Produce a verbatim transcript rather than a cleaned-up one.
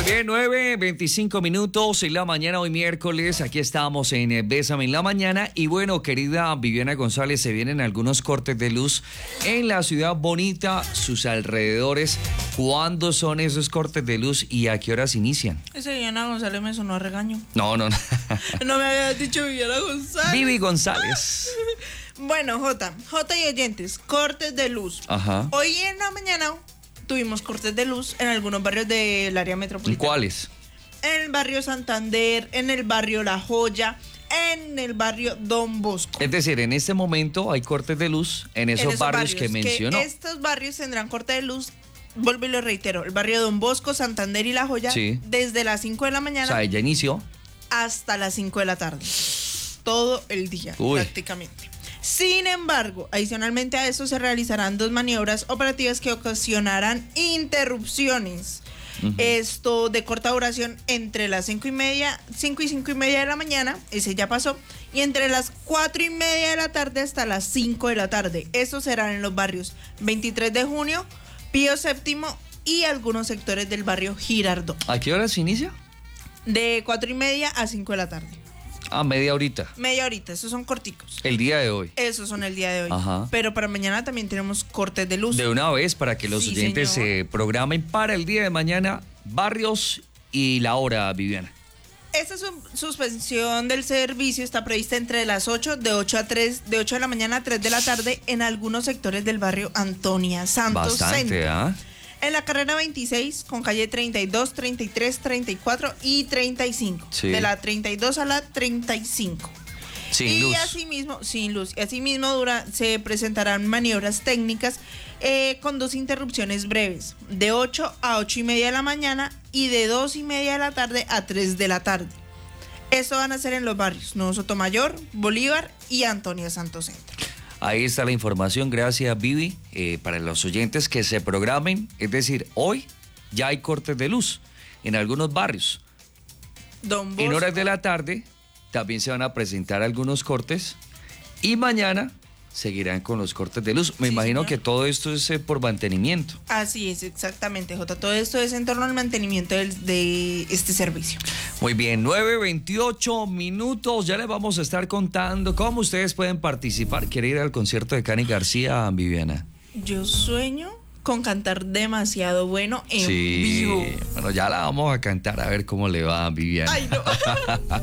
Bien, nueve, veinticinco minutos en la mañana, hoy miércoles, aquí estamos en eh, Bésame en la mañana. Y bueno, querida Viviana González, se vienen algunos cortes de luz en la ciudad bonita, sus alrededores. ¿Cuándo son esos cortes de luz y a qué horas inician? Ese Viviana González me sonó a regaño. No, no, no. No me habías dicho Viviana González. Vivi González. Bueno, Jota, Jota y oyentes, cortes de luz. Ajá. Hoy en la mañana tuvimos cortes de luz en algunos barrios del área metropolitana. ¿Cuáles? En el barrio Santander, en el barrio La Joya, en el barrio Don Bosco. Es decir, en este momento hay cortes de luz en esos, En esos barrios, que mencionó. Estos barrios tendrán corte de luz, vuelvo y lo reitero, el barrio Don Bosco, Santander y La Joya, Sí. desde las cinco de la mañana. O sea, ya inició. Hasta las cinco de la tarde. Todo el día, Uy. prácticamente. Sin embargo, adicionalmente a eso se realizarán dos maniobras operativas que ocasionarán interrupciones. Uh-huh. Esto de corta duración entre las cinco y media, cinco y cinco y media de la mañana, ese ya pasó, y entre las cuatro y media de la tarde hasta las cinco de la tarde. Estos serán en los barrios veintitrés de junio, Pío séptimo y algunos sectores del barrio Girardot. ¿A qué horas inicia? De cuatro y media a cinco de la tarde. Ah, media horita. Media horita, esos son corticos. El día de hoy. Esos son el día de hoy. Ajá. Pero para mañana también tenemos cortes de luz. De una vez, para que los Sí, oyentes señor. se programen para el día de mañana, barrios y la hora, Viviana. Esta su- suspensión del servicio está prevista entre las ocho, de ocho a tres, de ocho de la mañana a tres de la tarde en algunos sectores del barrio Antonia Santos Bastante, Centro. ¿ah? En la carrera veintiséis, con calle treinta y dos, treinta y tres, treinta y cuatro y treinta y cinco. Sí. De la treinta y dos a la treinta y cinco. Sin y luz. asimismo, sin luz. Y asimismo dura, se presentarán maniobras técnicas eh, con dos interrupciones breves, de ocho a ocho y media de la mañana y de dos y media de la tarde a tres de la tarde. Esto van a ser en los barrios Nuevo Sotomayor, Bolívar y Antonia Santos Centro. Ahí está la información, gracias Vivi, eh, para los oyentes que se programen. Es decir, hoy ya hay cortes de luz en algunos barrios. Don En Bosco, horas de la tarde también se van a presentar algunos cortes y mañana seguirán con los cortes de luz. Me Sí, imagino señor. que todo esto es eh, por mantenimiento. Así es, exactamente, Jota. Todo esto es en torno al mantenimiento del- de este servicio. Muy bien, nueve veintiocho minutos, ya les vamos a estar contando cómo ustedes pueden participar. ¿Quiere ir al concierto de Cani García, Viviana? Yo sueño con cantar demasiado bueno en Sí, vivo. bueno, ya la vamos a cantar a ver cómo le va, Viviana. Ay, no.